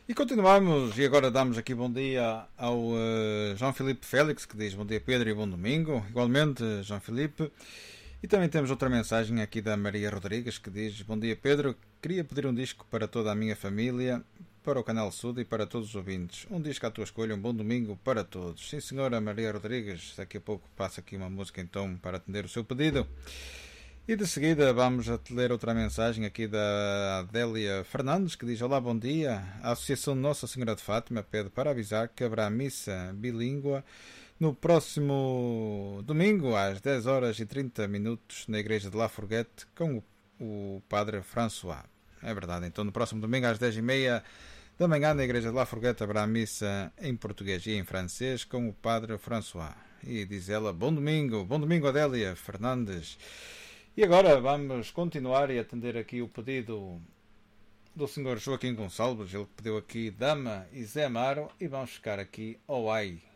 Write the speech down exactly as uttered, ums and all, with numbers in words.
E continuamos, e agora damos aqui bom dia ao uh, João Filipe Félix, que diz bom dia Pedro e bom domingo. Igualmente, João Filipe. E também temos outra mensagem aqui da Maria Rodrigues, que diz bom dia Pedro, queria pedir um disco para toda a minha família, para o Canal Sud e para todos os ouvintes. Um disco à tua escolha, um bom domingo para todos. Sim senhora Maria Rodrigues, daqui a pouco passa aqui uma música então para atender o seu pedido. E de seguida vamos a ler outra mensagem aqui da Adélia Fernandes, que diz olá, bom dia. A Associação Nossa Senhora de Fátima pede para avisar que haverá missa bilíngua no próximo domingo às dez horas e trinta minutos na igreja de La Fourguette com o, o Padre François. É verdade, então no próximo domingo às dez e meia da manhã na igreja de La Fourguette haverá missa em português e em francês com o Padre François. E diz ela, bom domingo, bom domingo Adélia Fernandes. E agora vamos continuar e atender aqui o pedido do senhor Joaquim Gonçalves, ele pediu aqui Dama e Zé Amaro, e vamos ficar aqui ao ai.